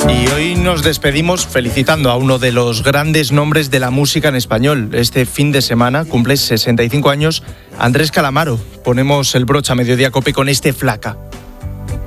Y hoy nos despedimos felicitando a uno de los grandes nombres de la música en español. Este fin de semana cumple 65 años Andrés Calamaro. Ponemos el broche a Mediodía Cope con este Flaca.